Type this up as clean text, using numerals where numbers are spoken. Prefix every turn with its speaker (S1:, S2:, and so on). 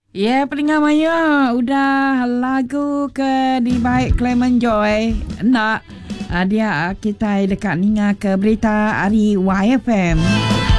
S1: Ya, pendengar Maya, udah lagu ke di baik Clement Joy. Nak dia kita dekat ninga ke berita hari YFM.